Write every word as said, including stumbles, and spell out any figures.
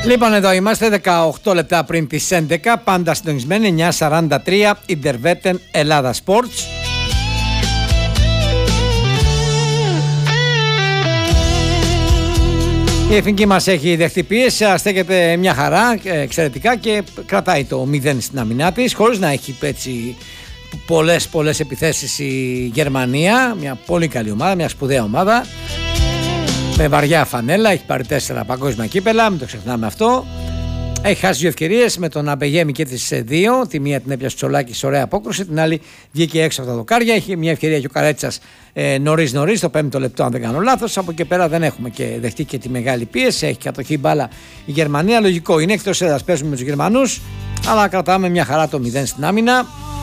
Λοιπόν, εδώ είμαστε δεκαοκτώ λεπτά πριν τις έντεκα, πάντα συντονισμένοι, εννιά σαράντα τρία, Interveten Ελλάδα Sports. Η εθνική μας έχει δεχτεί πίεση, στέκεται μια χαρά, εξαιρετικά, και κρατάει το μηδέν στην αμυνά της, χωρίς να έχει έτσι πολλές πολλές επιθέσεις η Γερμανία. Μια πολύ καλή ομάδα, μια σπουδαία ομάδα, με βαριά φανέλα, έχει πάρει τέσσερα παγκόσμια κύπελα, μην το ξεχνάμε αυτό. Έχει χάσει δύο ευκαιρίες, με τον Αμπεγέμι και τις δύο. Τη μία την έπιασε Τσολάκη σε ωραία απόκρουση, την άλλη βγήκε έξω από τα δοκάρια. Έχει μια ευκαιρία και ο Καρέτσας ε, νωρίς νωρίς, το πέμπτο λεπτό, αν δεν κάνω λάθος. Από εκεί πέρα δεν έχουμε και δεχτεί και τη μεγάλη πίεση. Έχει κατοχή μπάλα η Γερμανία. Λογικό είναι, εκτός έδρας παίζουμε με τους Γερμανούς, αλλά κρατάμε μια χαρά το μηδέν στην άμυνα.